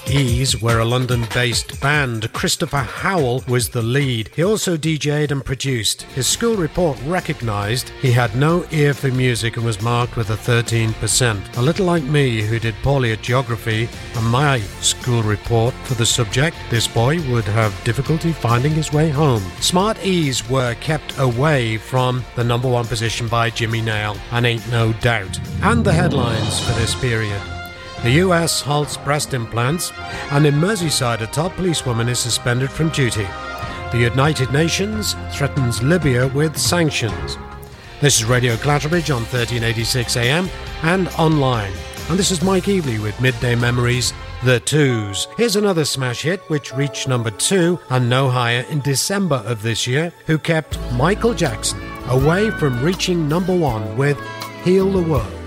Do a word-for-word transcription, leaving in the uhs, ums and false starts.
Ease were a London-based band. Christopher Howell was the lead. He also D J'd and produced. His school report recognised he had no ear for music and was marked with a thirteen percent. A little like me, who did poorly at geography, and my school report for the subject, this boy would have difficulty finding his way home. Smart Ease were kept away from the number one position by Jimmy Nail, and Ain't No Doubt. And the headlines for this period. The U S halts breast implants, and in Merseyside a top policewoman is suspended from duty. The United Nations threatens Libya with sanctions. This is Radio Clatterbridge on thirteen eighty-six A M and online. And this is Mike Evely with Midday Memories, The Twos. Here's another smash hit which reached number two and no higher in December of this year, who kept Michael Jackson away from reaching number one with Heal the World.